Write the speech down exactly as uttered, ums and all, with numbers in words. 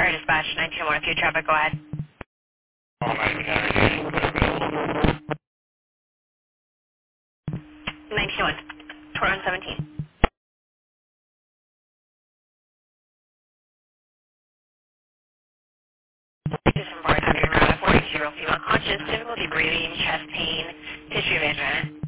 Or dispatch nine two one, if you traffic, go ahead. All night carrier, nine two one, twenty-one seventeen. December, forty-two year old female conscious, difficulty breathing, chest pain, history of angina.